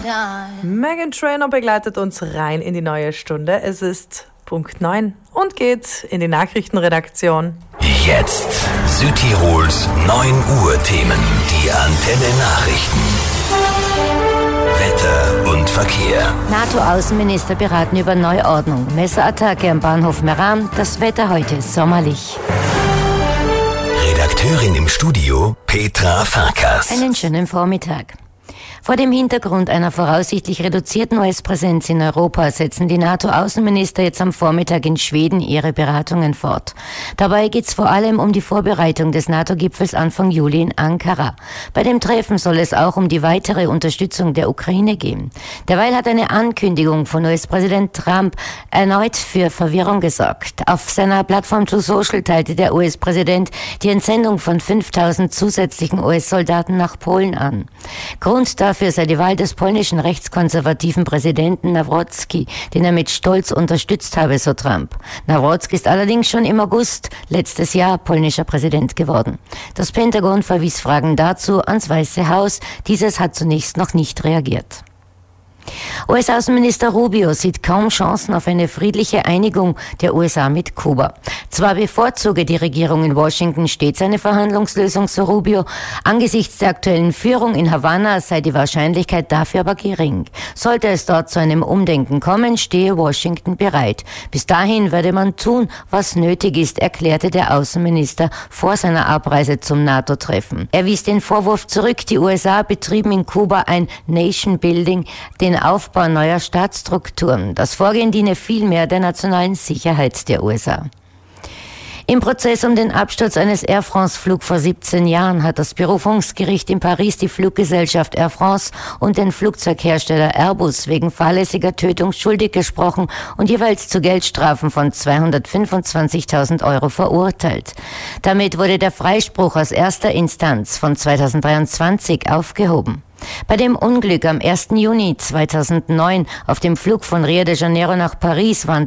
Meghan Trainor begleitet uns rein in die neue Stunde. Es ist Punkt 9 und geht in die Nachrichtenredaktion. Jetzt Südtirols 9 Uhr Themen. Die Antenne Nachrichten. Wetter und Verkehr. NATO-Außenminister beraten über Neuordnung. Messerattacke am Bahnhof Meran. Das Wetter heute ist sommerlich. Redakteurin im Studio Petra Farkas. Einen schönen Vormittag. Vor dem Hintergrund einer voraussichtlich reduzierten US-Präsenz in Europa setzen die NATO-Außenminister jetzt am Vormittag in Schweden ihre Beratungen fort. Dabei geht es vor allem um die Vorbereitung des NATO-Gipfels Anfang Juli in Ankara. Bei dem Treffen soll es auch um die weitere Unterstützung der Ukraine gehen. Derweil hat eine Ankündigung von US-Präsident Trump erneut für Verwirrung gesorgt. Auf seiner Plattform Truth Social teilte der US-Präsident die Entsendung von 5000 zusätzlichen US-Soldaten nach Polen an. Grund dafür sei die Wahl des polnischen rechtskonservativen Präsidenten Nawrocki, den er mit Stolz unterstützt habe, so Trump. Nawrocki ist allerdings schon im August letztes Jahr polnischer Präsident geworden. Das Pentagon verwies Fragen dazu ans Weiße Haus. Dieses hat zunächst noch nicht reagiert. US-Außenminister Rubio sieht kaum Chancen auf eine friedliche Einigung der USA mit Kuba. Zwar bevorzuge die Regierung in Washington stets eine Verhandlungslösung, so Rubio. Angesichts der aktuellen Führung in Havanna sei die Wahrscheinlichkeit dafür aber gering. Sollte es dort zu einem Umdenken kommen, stehe Washington bereit. Bis dahin werde man tun, was nötig ist, erklärte der Außenminister vor seiner Abreise zum NATO-Treffen. Er wies den Vorwurf zurück, die USA betrieben in Kuba ein Nation Building, den Aufbau neuer Staatsstrukturen. Das Vorgehen diene vielmehr der nationalen Sicherheit der USA. Im Prozess um den Absturz eines Air France-Flug vor 17 Jahren hat das Berufungsgericht in Paris die Fluggesellschaft Air France und den Flugzeughersteller Airbus wegen fahrlässiger Tötung schuldig gesprochen und jeweils zu Geldstrafen von 225.000 Euro verurteilt. Damit wurde der Freispruch aus erster Instanz von 2023 aufgehoben. Bei dem Unglück am 1. Juni 2009 auf dem Flug von Rio de Janeiro nach Paris waren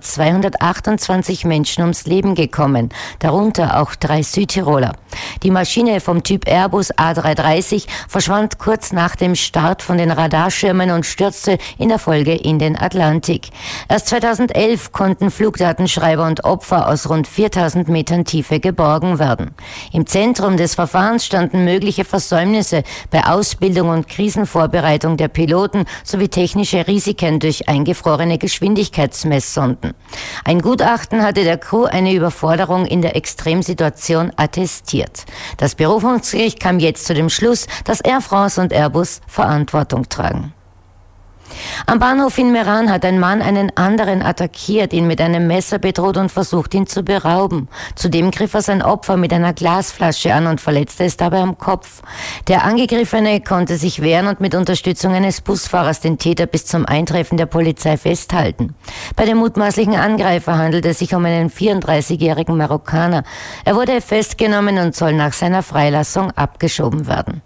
228 Menschen ums Leben gekommen, darunter auch 3 Südtiroler. Die Maschine vom Typ Airbus A330 verschwand kurz nach dem Start von den Radarschirmen und stürzte in der Folge in den Atlantik. Erst 2011 konnten Flugdatenschreiber und Opfer aus rund 4000 Metern Tiefe geborgen werden. Im Zentrum des Verfahrens standen mögliche Versäumnisse bei Ausbildung und Krisenvorbereitung der Piloten sowie technische Risiken durch eingefrorene Geschwindigkeitsmesssonden. Ein Gutachten hatte der Crew eine Überforderung in der Extremsituation attestiert. Das Berufungsgericht kam jetzt zu dem Schluss, dass Air France und Airbus Verantwortung tragen. Am Bahnhof in Meran hat ein Mann einen anderen attackiert, ihn mit einem Messer bedroht und versucht, ihn zu berauben. Zudem griff er sein Opfer mit einer Glasflasche an und verletzte es dabei am Kopf. Der Angegriffene konnte sich wehren und mit Unterstützung eines Busfahrers den Täter bis zum Eintreffen der Polizei festhalten. Bei dem mutmaßlichen Angreifer handelt es sich um einen 34-jährigen Marokkaner. Er wurde festgenommen und soll nach seiner Freilassung abgeschoben werden.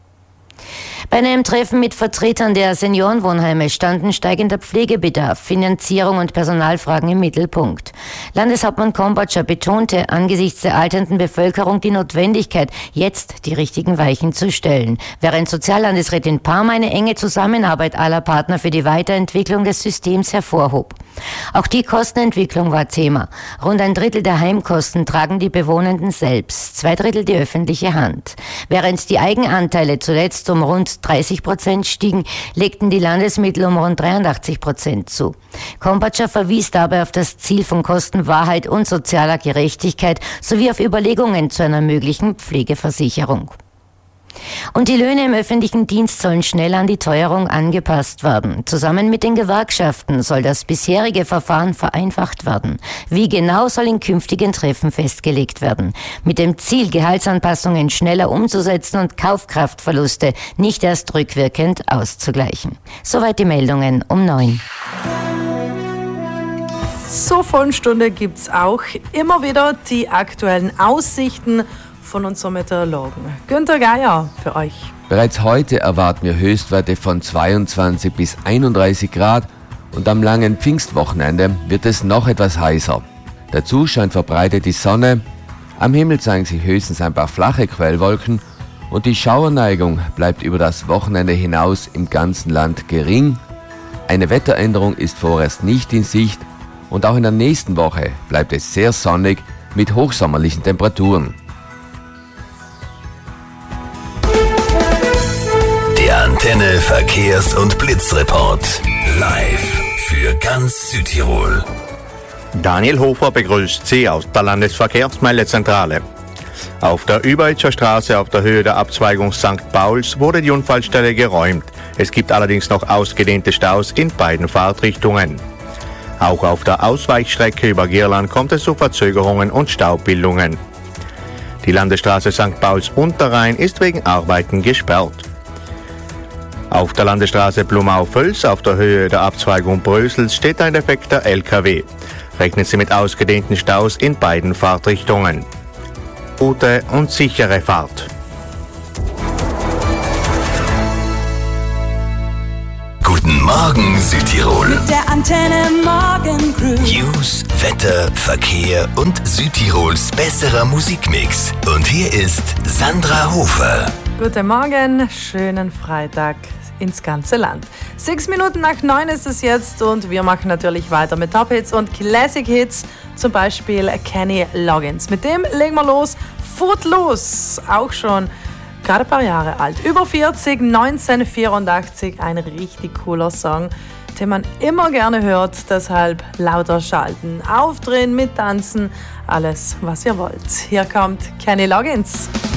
Bei einem Treffen mit Vertretern der Seniorenwohnheime standen steigender Pflegebedarf, Finanzierung und Personalfragen im Mittelpunkt. Landeshauptmann Kombatscher betonte angesichts der alternden Bevölkerung die Notwendigkeit, jetzt die richtigen Weichen zu stellen, während Soziallandesrätin Parma eine enge Zusammenarbeit aller Partner für die Weiterentwicklung des Systems hervorhob. Auch die Kostenentwicklung war Thema. Rund ein Drittel der Heimkosten tragen die Bewohnenden selbst, 2/3 die öffentliche Hand. Während die Eigenanteile zuletzt um rund 30% stiegen, legten die Landesmittel um rund 83% zu. Kombatscher verwies dabei auf das Ziel von Kostenwahrheit und sozialer Gerechtigkeit sowie auf Überlegungen zu einer möglichen Pflegeversicherung. Und die Löhne im öffentlichen Dienst sollen schnell an die Teuerung angepasst werden. Zusammen mit den Gewerkschaften soll das bisherige Verfahren vereinfacht werden. Wie genau, soll in künftigen Treffen festgelegt werden. Mit dem Ziel, Gehaltsanpassungen schneller umzusetzen und Kaufkraftverluste nicht erst rückwirkend auszugleichen. Soweit die Meldungen um 9. Zur vollen Stunde gibt's auch immer wieder die aktuellen Aussichten von unserem Meteorologen Günther Geier für euch. Bereits heute erwarten wir Höchstwerte von 22 bis 31 Grad und am langen Pfingstwochenende wird es noch etwas heißer. Dazu scheint verbreitet die Sonne, am Himmel zeigen sich höchstens ein paar flache Quellwolken und die Schauerneigung bleibt über das Wochenende hinaus im ganzen Land gering. Eine Wetteränderung ist vorerst nicht in Sicht und auch in der nächsten Woche bleibt es sehr sonnig mit hochsommerlichen Temperaturen. Der Antenne Verkehrs- und Blitzreport. Live für ganz Südtirol. Daniel Hofer begrüßt Sie aus der Landesverkehrsmeldezentrale. Auf der Überitscher Straße auf der Höhe der Abzweigung St. Pauls wurde die Unfallstelle geräumt. Es gibt allerdings noch ausgedehnte Staus in beiden Fahrtrichtungen. Auch auf der Ausweichstrecke über Gierland kommt es zu Verzögerungen und Staubildungen. Die Landesstraße St. Pauls Unterrhein ist wegen Arbeiten gesperrt. Auf der Landesstraße Blumau-Völs auf der Höhe der Abzweigung Brösels steht ein defekter LKW. Rechnen Sie mit ausgedehnten Staus in beiden Fahrtrichtungen. Gute und sichere Fahrt. Guten Morgen Südtirol. Mit der Antenne Morgen Crew. News, Wetter, Verkehr und Südtirols besserer Musikmix. Und hier ist Sandra Hofer. Guten Morgen, schönen Freitag ins ganze Land. 6 Minuten nach 9 ist es jetzt und wir machen natürlich weiter mit Top-Hits und Classic-Hits, zum Beispiel Kenny Loggins. Mit dem legen wir los. Footloose, auch schon gerade ein paar Jahre alt. Über 40, 1984, ein richtig cooler Song, den man immer gerne hört, deshalb lauter schalten, aufdrehen, mittanzen, alles was ihr wollt. Hier kommt Kenny Loggins.